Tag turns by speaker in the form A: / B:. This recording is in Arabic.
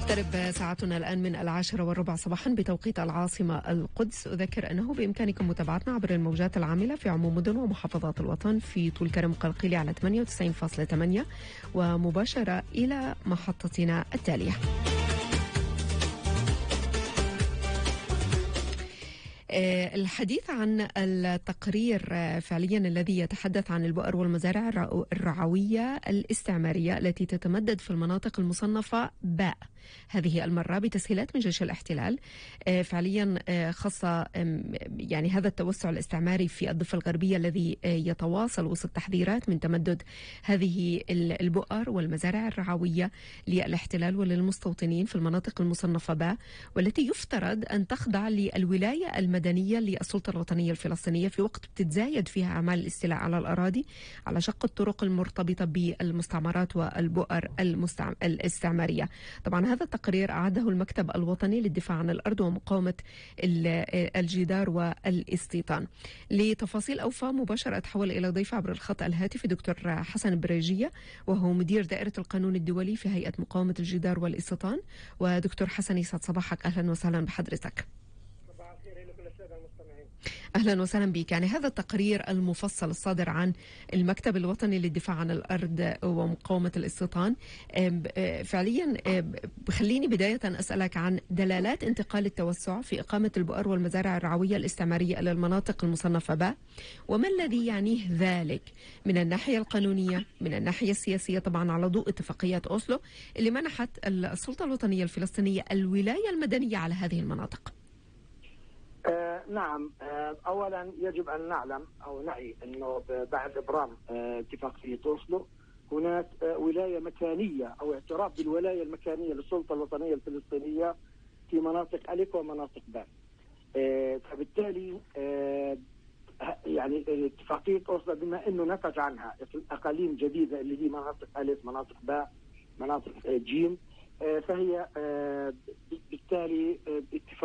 A: تقترب ساعتنا الآن من 10:15 صباحا بتوقيت العاصمة القدس. أذكر أنه بإمكانكم متابعتنا عبر الموجات العاملة في عموم مدن ومحافظات الوطن في طول كرم قلقيلي على 98.8 ومباشرة إلى محطتنا التالية. الحديث عن التقرير فعليا الذي يتحدث عن البؤر والمزارع الرعوية الاستعمارية التي تتمدد في المناطق المصنفة باء، هذه المرة بتسهيلات من جيش الاحتلال فعليا خاصة يعني هذا التوسع الاستعماري في الضفة الغربية الذي يتواصل وسط تحذيرات من تمدد هذه البؤر والمزارع الرعوية للاحتلال وللمستوطنين في المناطق المصنفة باء، والتي يفترض أن تخضع للولاية المدنية للسلطة الوطنية الفلسطينية في وقت بتتزايد فيها أعمال الاستيلاء على الأراضي على شق الطرق المرتبطة بالمستعمرات والبؤر الاستعمارية. طبعا هذا التقرير أعده المكتب الوطني للدفاع عن الأرض ومقاومة الجدار والاستيطان. لتفاصيل أوفى مباشرة أتحول إلى ضيف عبر الخط الهاتفي دكتور حسن بريجية، وهو مدير دائرة القانون الدولي في هيئة مقاومة الجدار والاستيطان. ودكتور حسن يسعد صباحك، أهلا وسهلا بحضرتك. أهلا وسهلا بك. يعني هذا التقرير المفصل الصادر عن المكتب الوطني للدفاع عن الأرض ومقاومة الاستيطان فعليا خليني بداية أسألك عن دلالات انتقال التوسع في إقامة البؤر والمزارع الرعوية الاستعمارية إلى المناطق المصنفة باء، وما الذي يعنيه ذلك من الناحية القانونية من الناحية السياسية، طبعا على ضوء اتفاقيات أوسلو اللي منحت السلطة الوطنية الفلسطينية الولاية المدنية على هذه المناطق.
B: نعم، أولا يجب أن نعلم أو نعي أنه بعد إبرام اتفاقية أوسلو هناك ولاية مكانية أو اعتراف بالولاية المكانية للسلطة الوطنية الفلسطينية في مناطق ألف ومناطق باء. فبالتالي يعني اتفاقية أوسلو بما أنه نتج عنها أقاليم جديدة اللي هي مناطق ألف مناطق باء مناطق جيم، فهي بالتالي اتفاق